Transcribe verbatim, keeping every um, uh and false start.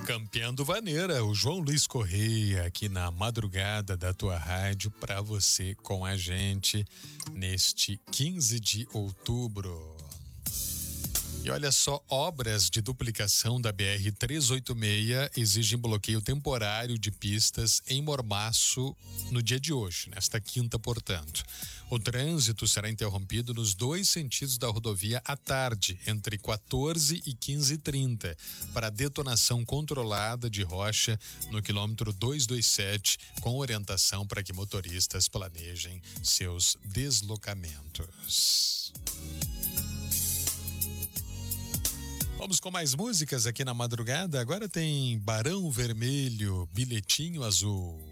Campeando Vaneira, o João Luiz Correia aqui na madrugada da tua rádio para você com a gente neste quinze de outubro. E olha só, obras de duplicação da B R trezentos e oitenta e seis exigem bloqueio temporário de pistas em Mormaço no dia de hoje, nesta quinta, portanto. O trânsito será interrompido nos dois sentidos da rodovia à tarde, entre quatorze e quinze e trinta, para detonação controlada de rocha no quilômetro duzentos e vinte e sete, com orientação para que motoristas planejem seus deslocamentos. Vamos com mais músicas aqui na madrugada. Agora tem Barão Vermelho, Bilhetinho Azul.